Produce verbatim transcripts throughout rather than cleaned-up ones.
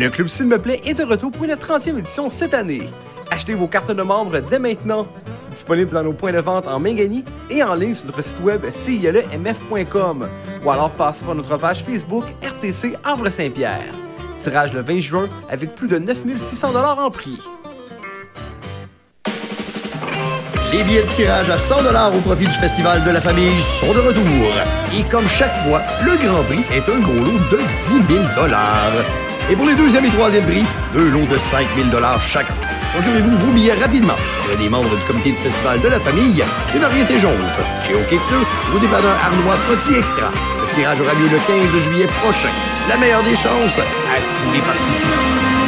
Le Club S'il me plaît est de retour pour une trentième édition cette année. Achetez vos cartes de membres dès maintenant. Disponible dans nos points de vente en Mingani et en ligne sur notre site web c i l e m f point com ou alors passez par notre page Facebook R T C Havre-Saint-Pierre. Tirage le vingt juin avec plus de neuf mille six cents dollars en prix. Les billets de tirage à cent dollars au profit du Festival de la Famille sont de retour. Et comme chaque fois, le Grand Prix est un gros lot de dix mille dollars. Et pour les deuxième et troisième prix, deux lots de cinq mille dollars chacun. Procurez-vous vos billets rapidement. Pour les membres du comité du Festival de la Famille, chez Variété Jonve, chez OK Pneu, au dépanneur Arnois Proxy Extra. Le tirage aura lieu le quinze juillet prochain. La meilleure des chances à tous les participants.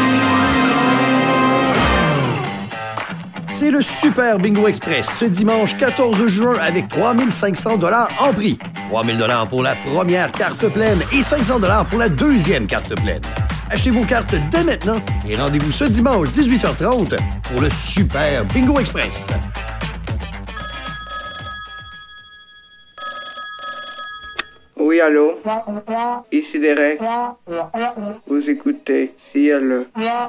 C'est le Super Bingo Express ce dimanche quatorze juin avec trois mille cinq cents dollars en prix. trois mille dollars pour la première carte pleine et cinq cents dollars pour la deuxième carte pleine. Achetez vos cartes dès maintenant et rendez-vous ce dimanche dix-huit heures trente pour le Super Bingo Express. Oui, allô? Ici Derek. Vous écoutez C I L E.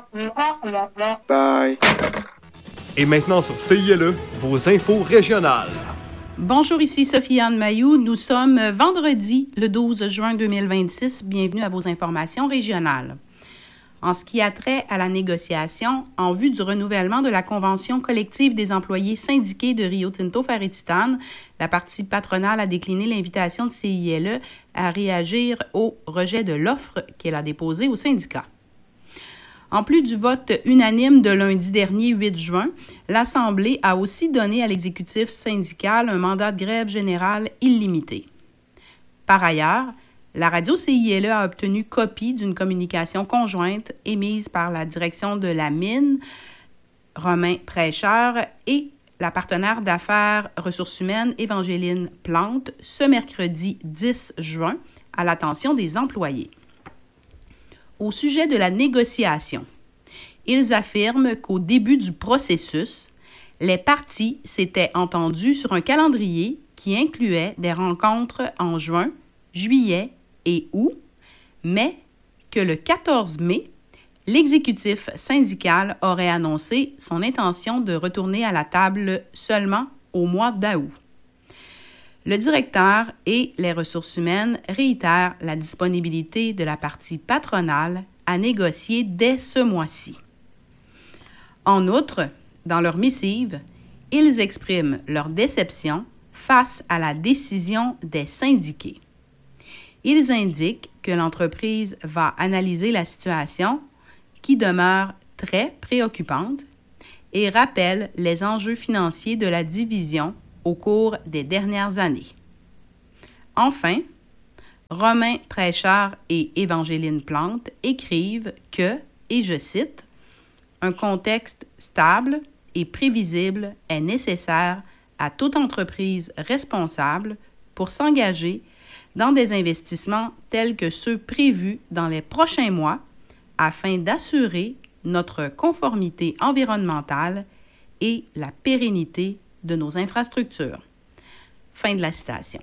Bye. Et maintenant sur C I L E, vos infos régionales. Bonjour, ici Sophie-Anne Mailloux. Nous sommes vendredi, le douze juin deux mille vingt-six. Bienvenue à vos informations régionales. En ce qui a trait à la négociation, en vue du renouvellement de la convention collective des employés syndiqués de Rio Tinto Ferry-Titane, la partie patronale a décliné l'invitation de C I L E à réagir au rejet de l'offre qu'elle a déposée au syndicat. En plus du vote unanime de lundi dernier, huit juin, l'Assemblée a aussi donné à l'exécutif syndical un mandat de grève générale illimité. Par ailleurs, la radio C I L E a obtenu copie d'une communication conjointe émise par la direction de la mine, Romain Prêcheur, et la partenaire d'affaires ressources humaines, Évangéline Plante, ce mercredi dix juin, à l'attention des employés. Au sujet de la négociation, ils affirment qu'au début du processus, les parties s'étaient entendues sur un calendrier qui incluait des rencontres en juin, juillet et août, mais que le quatorze mai, l'exécutif syndical aurait annoncé son intention de retourner à la table seulement au mois d'août. Le directeur et les ressources humaines réitèrent la disponibilité de la partie patronale à négocier dès ce mois-ci. En outre, dans leur missive, ils expriment leur déception face à la décision des syndiqués. Ils indiquent que l'entreprise va analyser la situation qui demeure très préoccupante et rappellent les enjeux financiers de la division au cours des dernières années. Enfin, Romain Prêcheur et Évangéline Plante écrivent que, et je cite, « Un contexte stable et prévisible est nécessaire à toute entreprise responsable pour s'engager dans des investissements tels que ceux prévus dans les prochains mois afin d'assurer notre conformité environnementale et la pérennité de nos infrastructures. » Fin de la citation.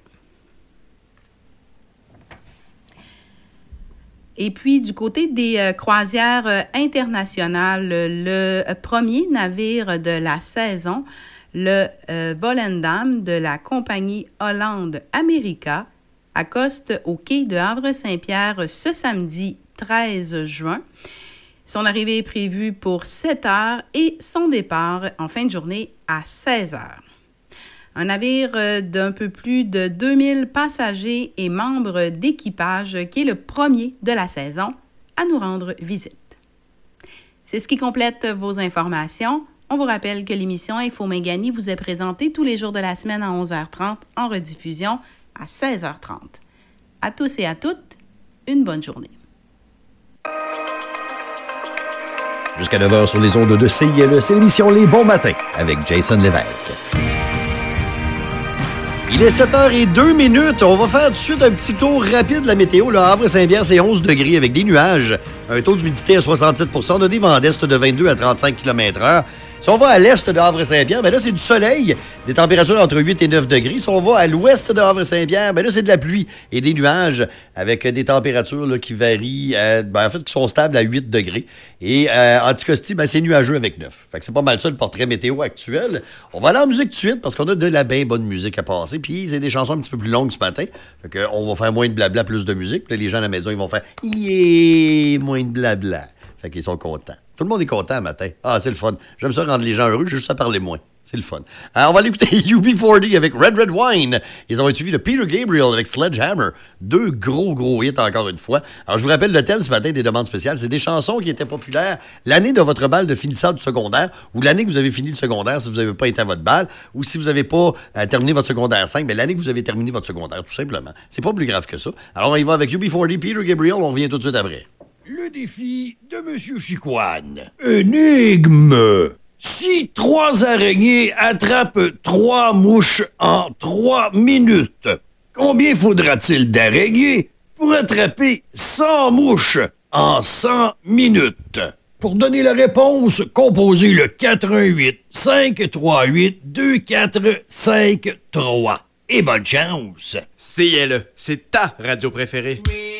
Et puis, du côté des euh, croisières euh, internationales, le euh, premier navire de la saison, le euh, Volendam de la compagnie Holland America, accoste au quai de Havre-Saint-Pierre ce samedi treize juin. Son arrivée est prévue pour sept heures et son départ en fin de journée à seize heures. Un navire d'un peu plus de deux mille passagers et membres d'équipage qui est le premier de la saison à nous rendre visite. C'est ce qui complète vos informations. On vous rappelle que l'émission Info Mingani vous est présentée tous les jours de la semaine à onze heures trente en rediffusion à seize heures trente. À tous et à toutes, une bonne journée. Jusqu'à neuf heures sur les ondes de C I L E, c'est l'émission Les Bons Matins avec Jason Lévesque. Il est sept heures zéro deux minutes. On va faire tout de suite un petit tour rapide de la météo. Le Havre-Saint-Pierre, c'est onze degrés avec des nuages. Un taux d'humidité à soixante-sept pour cent. On a des vents d'est de vingt-deux à trente-cinq kilomètres heure. Si on va à l'est de Havre-Saint-Pierre, ben là, c'est du soleil, des températures entre huit et neuf degrés. Si on va à l'ouest de Havre-Saint-Pierre, ben là, c'est de la pluie et des nuages avec des températures là, qui varient, euh, ben, en fait, qui sont stables à huit degrés. Et euh, Anticosti, ben, c'est nuageux avec neuf. Fait que c'est pas mal ça le portrait météo actuel. On va aller en musique tout de suite parce qu'on a de la bien bonne musique à passer. Puis c'est des chansons un petit peu plus longues ce matin. Fait que on va faire moins de blabla, plus de musique. Puis là, les gens à la maison, ils vont faire « Yeah! Moins de blabla ». Fait qu'ils sont contents. Tout le monde est content le matin. Ah, c'est le fun. J'aime ça rendre les gens heureux, j'ai juste à parler moins. C'est le fun. Alors, on va aller écouter U B quarante avec Red Red Wine. Ils ont été suivis de Peter Gabriel avec Sledgehammer. Deux gros, gros hits encore une fois. Alors, je vous rappelle le thème ce matin des demandes spéciales. C'est des chansons qui étaient populaires l'année de votre bal de finissant du secondaire ou l'année que vous avez fini le secondaire si vous n'avez pas été à votre bal ou si vous n'avez pas euh, terminé votre secondaire cinq, mais l'année que vous avez terminé votre secondaire, tout simplement. C'est pas plus grave que ça. Alors, on y va avec U B quarante, Peter Gabriel. On revient tout de suite après. Le défi de M. Chicoine. Énigme. Si trois araignées attrapent trois mouches en trois minutes, combien faudra-t-il d'araignées pour attraper cent mouches en cent minutes? Pour donner la réponse, composez le quatre un huit, cinq trois huit, deux quatre cinq trois. Et bonne chance! C L E, c'est ta radio préférée.